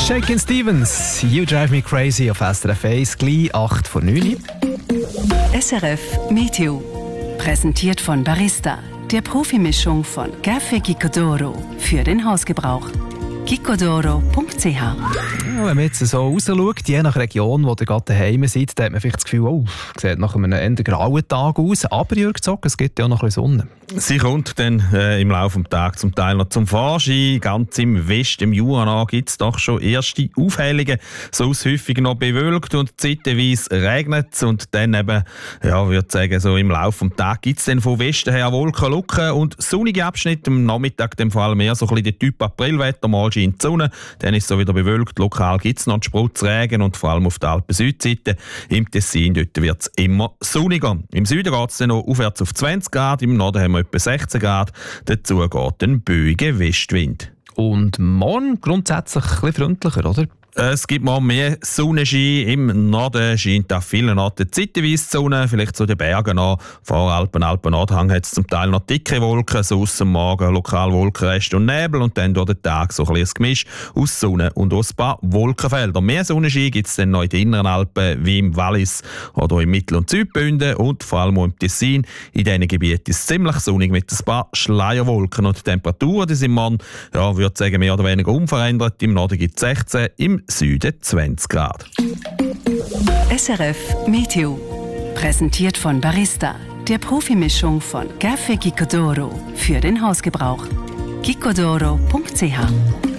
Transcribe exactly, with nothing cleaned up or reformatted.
Shakin' Stevens, You Drive Me Crazy auf S R F eins, gleich acht vor neun. S R F Meteo. Präsentiert von Barista, der Profimischung von Café Gicodoro für den Hausgebrauch. gicodoro punkt c h. Ja, wenn man jetzt so rausschaut, je nach Region, wo ihr gerade daheim seid, da hat man vielleicht das Gefühl, oh, sieht nach einem eher grauen Tag aus. Aber Jürg Zock, es gibt ja auch noch ein bisschen Sonne. Sie kommt dann äh, im Laufe des Tages zum Teil noch zum Vorschein. Ganz im Westen, im Jura gibt es doch schon erste Aufhellungen. Sonst häufig noch bewölkt und zeitweise regnet es. Und dann eben, ja, würde sagen, so im Laufe des Tages gibt es dann von Westen her Wolkenlucken und sonnige Abschnitte. Am Nachmittag dann vor allem eher so ein bisschen der Typ Aprilwetter. Mal scheint die Sonne, dann ist es so wieder bewölkt. Lokal gibt es noch einen Sprutzregen und vor allem auf der Alpen-Südseite. Im Tessin dort wird es immer sonniger. Im Süden geht es dann noch aufwärts auf zwanzig Grad, im Norden haben wir etwa sechzehn Grad. Dazu geht ein böiger Westwind. Und morgen grundsätzlich ein bisschen freundlicher, oder? Es gibt mal mehr Sonnenschein. Im Norden scheint an vielen Orten zeitweise die Sonne, vielleicht zu den Bergen an. Vor Alpen, Alpen-Nordhang hat es zum Teil noch dicke Wolken, so aus dem Morgen lokal Wolkenrest und Nebel und dann durch den Tag so ein bisschen ein Gemisch aus Sonne und aus ein paar Wolkenfeldern. Mehr Sonnenschein gibt es dann noch in den inneren Alpen, wie im Wallis oder im Mittel- und Südbünden und vor allem auch im Tessin. In diesen Gebieten ist es ziemlich sonnig mit ein paar Schleierwolken und die Temperaturen die sind morgen, ja, würde sagen, mehr oder weniger unverändert. Im Norden gibt es sechzehn, im Süden zwanzig Grad. S R F Meteo. Präsentiert von Barista, der Profimischung von Café Gicodoro für den Hausgebrauch. gicodoro punkt c h.